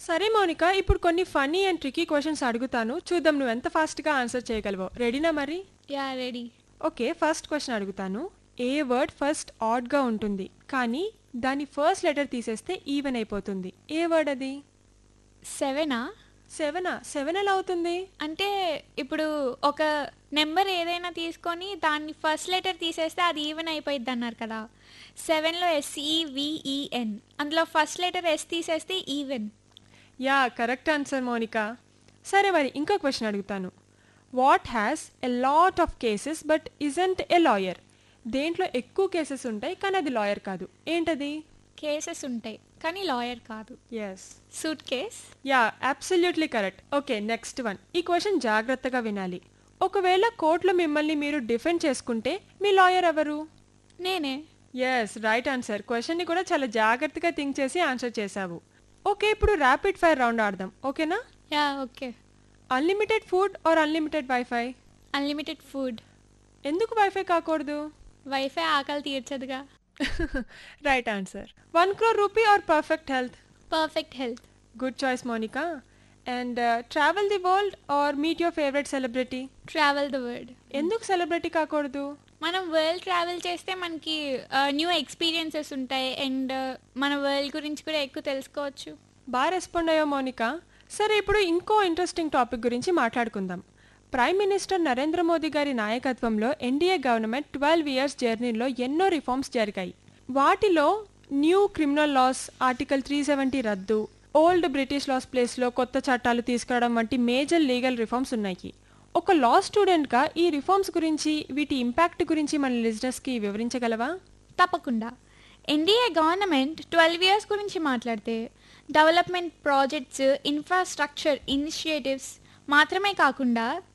సరే మౌనిక, ఇప్పుడు కొన్ని ఫన్నీ అండ్ ట్రికీ క్వశ్చన్స్ అడుగుతాను. చూద్దాం నువ్వు ఎంత ఫాస్ట్గా ఆన్సర్ చేయగలవో. రెడీనా మరి? Yeah ready. Okay, first question అడుగుతాను. ఏ వర్డ్ ఫస్ట్ ఆడ్గా ఉంటుంది కానీ దాని ఫస్ట్ లెటర్ తీసేస్తే ఈవెన్ అయిపోతుంది? ఏ వర్డ్ అది? 7ఆ? సెవెన్ ఎలా అవుతుంది? అంటే ఇప్పుడు ఒక నెంబర్ ఏదైనా తీసుకొని దాన్ని ఫస్ట్ లెటర్ తీసేస్తే అది ఈవెన్ అయిపోయింది అన్నారు కదా. 7లో SEVEN, అందులో ఫస్ట్ లెటర్ S తీసేస్తే even. Yeah, correct answer Mounika. సరే మరి ఇంకో క్వశ్చన్ అడుగుతాను. What has a lot of cases but isn't a lawyer? దేంట్లో ఎక్కువ కేసెస్ ఉంటాయి కానీ అది లాయర్ కాదు, ఏంటది? కేసెస్ ఉంటాయి కానీ లాయర్ కాదు. Yes. Suit case. Yeah, absolutely correct. Okay, next one. ఈ క్వశ్చన్ జాగ్రత్తగా వినాలి. ఒకవేళ కోర్టులో మిమ్మల్ని మీరు డిఫెండ్ చేసుకుంటే మీ లాయర్ ఎవరు? నేనే. Yes, right answer. క్వశ్చన్ని కూడా చాలా జాగ్రత్తగా థింక్ చేసి ఆన్సర్ చేశావు. ఓకే, ఇప్పుడు ర్యాపిడ్ ఫైర్ రౌండ్ ఆడదాం, ఓకేనా? Yeah okay. Unlimited food are unlimited wifi? Unlimited food. ఎందుకు వైఫై కాకూడదు? వైఫై ఆకలి తీర్చదుగా. Right answer. 1 crore rupee or perfect health? Perfect health. Good choice, Monica. And travel the world or meet your favorite celebrity? Travel the world. ఎందుకు celebrity కాకూడదు? మనం world travel చేస్తే మనకి new experiences ఉంటాయి and మన world గురించి కూడా ఎక్కువ తెలుసుకోవచ్చు. బాగా రెస్పాండ్ అయ్యో మోనికా. సరే, ఇప్పుడు ఇంకో ఇంట్రెస్టింగ్ టాపిక్ గురించి మాట్లాడుకుందాం. ప్రైమ్ మినిస్టర్ నరేంద్ర మోదీ గారి నాయకత్వంలో ఎన్డీఏ గవర్నమెంట్ 12 years జర్నీలో ఎన్నో రిఫార్మ్స్ జరిగాయి. వాటిలో న్యూ క్రిమినల్ లాస్, ఆర్టికల్ 370 రద్దు, ఓల్డ్ బ్రిటిష్ లాస్ ప్లేస్లో కొత్త చట్టాలు తీసుకురావడం వంటి మేజర్ లీగల్ రిఫార్మ్స్ ఉన్నాయి. ఒక లా స్టూడెంట్గా ఈ రిఫార్మ్స్ గురించి, వీటి ఇంపాక్ట్ గురించి మన లిజనర్స్కి వివరించగలవా? తప్పకుండా. ఎన్డీఏ గవర్నమెంట్ 12 years గురించి మాట్లాడితే డెవలప్మెంట్ ప్రాజెక్ట్స్, ఇన్ఫ్రాస్ట్రక్చర్ ఇనిషియేటివ్స్ మాత్రమే కాకుండా